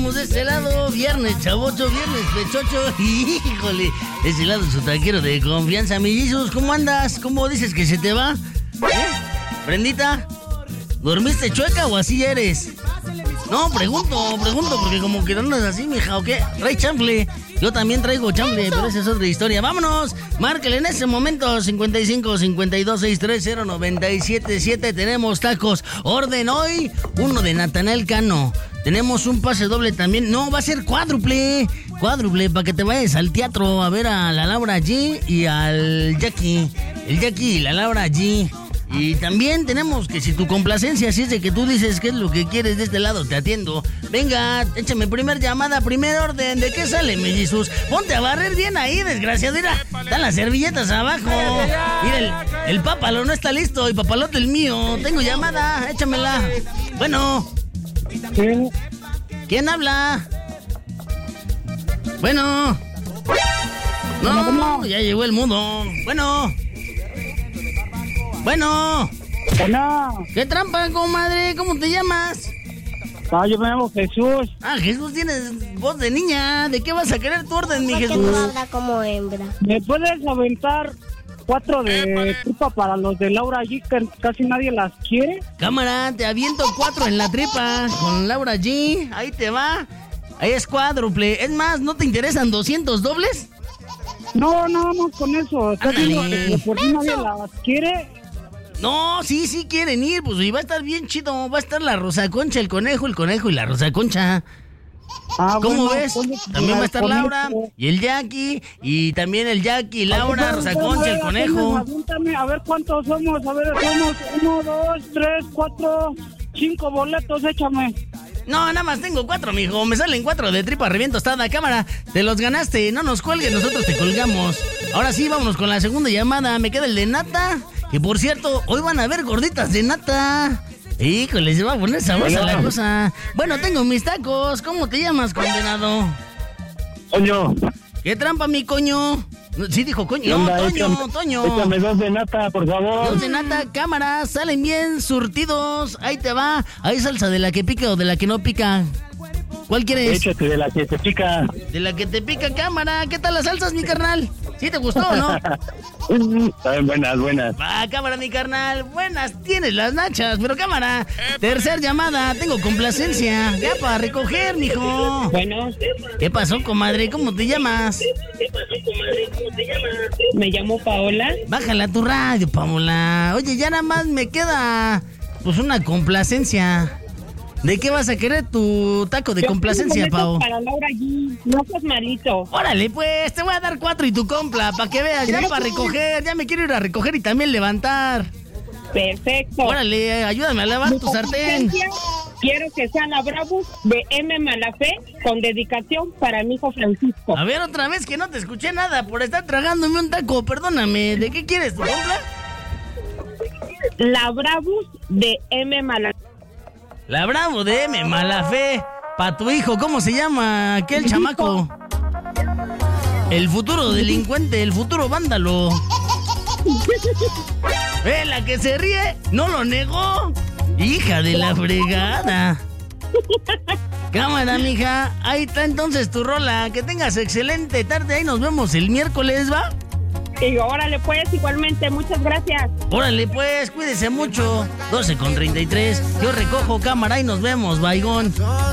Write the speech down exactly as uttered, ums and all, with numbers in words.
andamos de este lado, viernes chavocho, viernes pechocho. Híjole, ese lado su taquero de confianza. Mi Jesus, ¿cómo andas? ¿Cómo dices que se te va? ¿Eh? ¿Prendita? ¿Dormiste chueca o así eres? No, pregunto, pregunto, porque como que andas así, mija, ¿o qué? Trae chanfle. Yo también traigo chanfle, pero esa es otra historia. ¡Vámonos! Márquele en ese momento, cincuenta y cinco, cincuenta y dos, sesenta y tres, cero, noventa y siete, siete. Tenemos tacos. Orden hoy, uno de Natanael Cano. Tenemos un pase doble también. No, va a ser cuádruple. Cuádruple, para que te vayas al teatro a ver a la Laura G y al Jackie. El Jackie y la Laura G. Y también tenemos que si tu complacencia, si es de que tú dices qué es lo que quieres de este lado, te atiendo. Venga, échame primer llamada, primer orden. ¿De qué sale, mi Jesús? Ponte a barrer bien ahí, desgraciado. Mira, están las servilletas abajo. Mira, el, el papalo no está listo y papalote el mío. Tengo llamada, échamela. Bueno. ¿Quién? ¿Quién habla? Bueno. No, ya llegó el mudo. Bueno. Bueno. Bueno. ¿Qué trampa, comadre? ¿Cómo te llamas? Ah, yo me llamo Jesús. Ah, Jesús, tienes voz de niña. ¿De qué vas a querer tu orden, mi ¿Por qué Jesús? no habla como hembra? ¿Me puedes aventar cuatro de tripa para los de Laura G, que casi nadie las quiere? Cámara, te aviento cuatro en la tripa con Laura G. Ahí te va. Ahí es cuádruple. Es más, ¿no te interesan doscientos dobles? No, no, no, con eso. ¿Estás Ándale. viendo que por si nadie las quiere? No, sí, sí quieren ir, pues y va a estar bien chido. Va a estar la Rosa Concha, el conejo, el conejo y la Rosa Concha. Ah, ¿Cómo bueno, ves? ponle- También va a estar con Laura eso. y el Jackie. Y también el Jackie, Laura, Rosa Concha, el conejo. Apúntame, a ver cuántos somos. A ver, somos uno, dos, tres, cuatro, cinco boletos, échame. No, nada más tengo cuatro, mijo. Me salen cuatro de tripa reviento tostada. Cámara, te los ganaste. No nos cuelgues, nosotros te colgamos. Ahora sí, vámonos con la segunda llamada. Me queda el de nata. Que por cierto, hoy van a haber gorditas de nata. Híjole, se va a poner sabrosa la cosa. Bueno, tengo mis tacos. ¿Cómo te llamas, condenado? Coño. ¿Qué trampa, mi coño? Sí dijo coño. No, Toño, échame, Toño. Échame dos de nata, por favor. Dos de nata, cámara, salen bien surtidos. Ahí te va. ¿Hay salsa de la que pica o de la que no pica? ¿Cuál quieres? Échate de la que te pica. De la que te pica, cámara. ¿Qué tal las salsas, mi carnal? ¿Sí te gustó o no? Saben buenas, buenas. Va, cámara, mi carnal. Buenas tienes las nachas, pero cámara. Tercer llamada, tengo complacencia. Ya para recoger, mijo. Bueno, ¿Qué pasó, comadre? ¿Cómo te llamas? me llamo Paola. Bájala tu radio, Paola. Oye, ya nada más me queda, pues, una complacencia. ¿De qué vas a querer tu taco de Yo complacencia, tengo Pao? boletos para Laura G. No seas malito. Órale, pues, te voy a dar cuatro y tu compla, para que veas, ya para recoger, ya me quiero ir a recoger y también levantar. Perfecto. Órale, ayúdame a lavar Mi tu sartén. complacencia, quiero que sea la Bravus de M. Malafé con dedicación para mi hijo Francisco. A ver, otra vez que no te escuché nada por estar tragándome un taco, perdóname. ¿De qué quieres tu compla? La Bravus de M. Malafé. La Bravo de M, mala fe. Pa' tu hijo, ¿cómo se llama aquel chamaco? El futuro delincuente, el futuro vándalo. Eh, la que se ríe, no lo negó. Hija de la fregada. Cámara, mija. Ahí está entonces tu rola. Que tengas excelente tarde. Ahí nos vemos el miércoles, ¿va? Y órale pues, igualmente, muchas gracias. Órale pues, cuídese mucho. doce con treinta y tres. Yo recojo cámara y nos vemos, baigón.